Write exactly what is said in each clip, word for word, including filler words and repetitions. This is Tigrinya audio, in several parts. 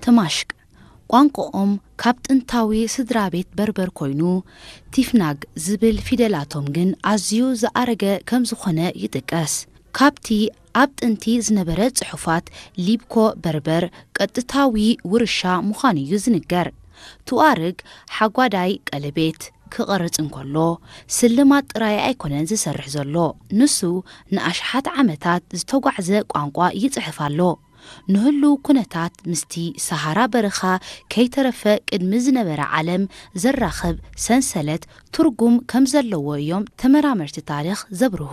ተማሽቅ ቋንቋኦም ካብ ጥንታዊ ስድራ ቤት በርበር ኮይኑ ቲፍናግ ዝብል ፊደላቶም ግን ኣዝዩ ዝኣረገ ከም ዝኾነ ይጥቀስ ካብቲ ኣብ ጥንቲ ዝነበረ ጽሑፋት ሊብኮ በርበር ቀጥታዊ ውርሻ ምዃኑ እዩ ዝንገር ቱኣርግ ሓጓዳይ ቀለቤት ክቐርጽ እንከሎ ስልማት ጥራይ ኣይኮነን ዝሰርሕ ዘሎ ንሱ ንኣሽሓት ዓመታት ዝተጓዕዘ ቋንቋ ይጽሕፍ ኣሎ ንህሉ ኩነታት ምስቲ ሰሃራ በረኻ ከይተረፈ ቅድሚ ዝነበረ ዓለም ዘራኽብ ሰንሰለት ትርጉም ከም ዘለዎ እዮም ተመራመርቲ ታሪኽ ዘብርሁ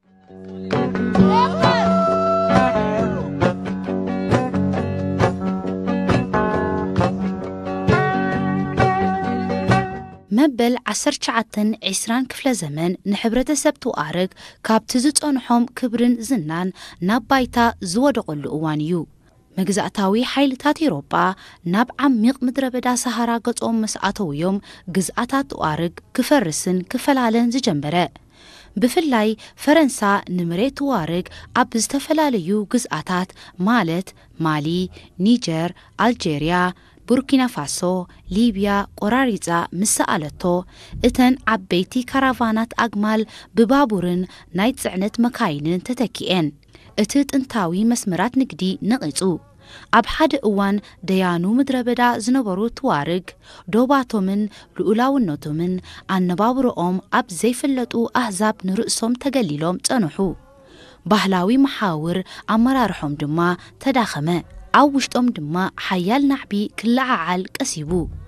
መበል ዓሰርተ ትሽዓተ عشرين ክፍለ ዘመን ንሕብረተሰብ ቱኣርግ ካብቲ ዝጸንሖም ክብርን ዝናን ናብ ባይታ ዝወደቐሉ እዋን እዩ መግዛእታዊ ሓይልታት ኤውሮጳ ናብ ዓሚቕ ምድረ በዳ ሰሃራ ገጾም መስኣተውዮም ግዝኣታት ቱኣርግ ክፈርስን ክፈላለን ዝጀመረ ብፍላይ ፈረንሳ ንመሬት ቱኣርግ ኣብ ዝተፈላለዩ ግዝኣታት ማለት ማሊ ኒጀር ኣልጄርያ ቡርኪና ፋሶ ሊብያ ቆራሪጻ ምስኣለቶ እተን ዓበይቲ ካራቫናት ኣግማል ብባቡርን ናይ ጽዕነት መካይንን ተተኪአን እቲ ጥንታዊ መስመራት ንግዲ ነቒጹ ኣብ ሓደ እዋን ደያኑ ምድረበዳ ዝነበሩ ቱዋርግ ዶባቶምን ልኡላውነቶምን ኣነባብሮኦም ኣብ ዘይፍለጡ ኣህዛብ ንርእሶም ተገሊሎም ጸንሑ ባህላዊ መሓውር ኣመራርሖም ድማ ተዳኸመ ኣብ ውሽጦም ድማ ሓያል ናዕቢ ክለዓዓል ቀሲቡ